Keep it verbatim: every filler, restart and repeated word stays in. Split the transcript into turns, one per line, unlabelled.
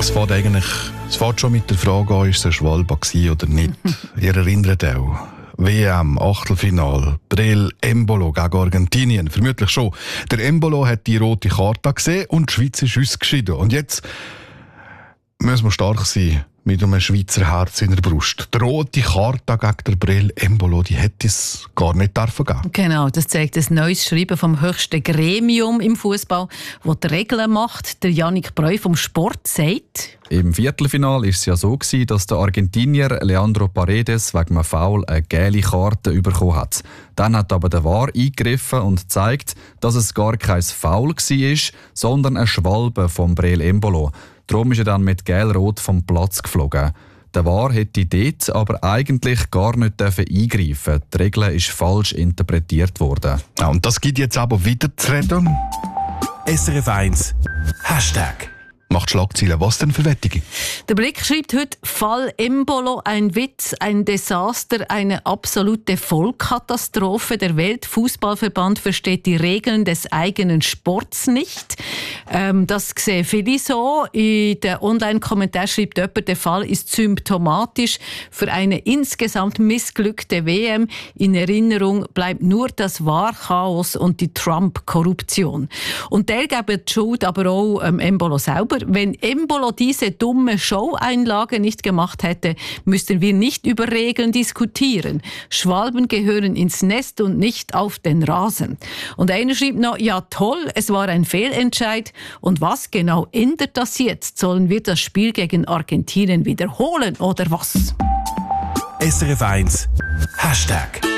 Es fängt eigentlich, es fängt schon mit der Frage an, ist es ein Schwalbe oder nicht. Ihr erinnert auch. W M, Achtelfinal, Breel Embolo gegen Argentinien, vermutlich schon. Der Embolo hat die rote Karte gesehen und die Schweiz ist ausgeschieden. Und jetzt müssen wir stark sein mit einem Schweizer Herz in der Brust. Die rote Karte gegen den Breel Embolo, die hätte es gar nicht dürfen geben.
Genau, das zeigt ein neues Schreiben vom höchsten Gremium im Fußball, das die Regeln macht. Der Yannick Breu vom Sport sagt:
Im Viertelfinal war es ja so, dass der Argentinier Leandro Paredes wegen einem Foul eine gelbe Karte bekommen hat. Dann hat aber der V A R eingegriffen und gezeigt, dass es gar kein Foul war, sondern eine Schwalbe vom Breel Embolo. Darum ist er dann mit Gel-Rot vom Platz geflogen. Der V A R hätte dort aber eigentlich gar nicht eingreifen. Die Regel ist falsch interpretiert worden.
Ja, und das gibt jetzt aber wieder zu reden.
S R F eins Hashtag
Macht Schlagzeilen. Was denn für Wettige?
Der Blick schreibt heute: Fall Embolo, ein Witz, ein Desaster, eine absolute Vollkatastrophe. Der Weltfußballverband versteht die Regeln des eigenen Sports nicht. Ähm, das sehen viele so. In den Online-Kommentaren schreibt jemand, der Fall ist symptomatisch für eine insgesamt missglückte W M. In Erinnerung bleibt nur das V A R-Chaos und die Trump-Korruption. Und der gibt die Schuld aber auch ähm, Embolo selber. Wenn Embolo diese dumme Show-Einlage nicht gemacht hätte, müssten wir nicht über Regeln diskutieren. Schwalben gehören ins Nest und nicht auf den Rasen. Und einer schreibt noch: Ja toll, es war ein Fehlentscheid. Und was genau ändert das jetzt? Sollen wir das Spiel gegen Argentinien wiederholen oder was?
S R F eins Hashtag